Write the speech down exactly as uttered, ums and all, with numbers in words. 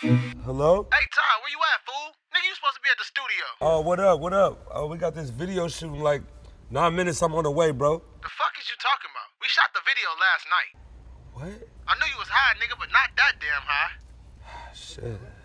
Hello? Hey, Tom, where you at, fool? Nigga, you supposed to be at the studio. Oh, what up, what up? Oh, we got this video shooting like nine minutes, I'm on the way, bro. The fuck is you talking about? We shot the video last night. What? I knew you was high, nigga, but not that damn high. Shit.